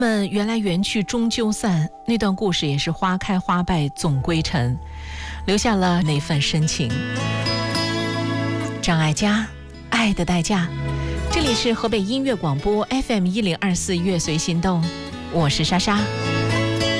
们缘来缘去终究散，那段故事也是花开花败总归尘，留下了那份深情。张艾嘉，爱的代价。这里是河北音乐广播 FM 1024乐随心动，我是莎莎。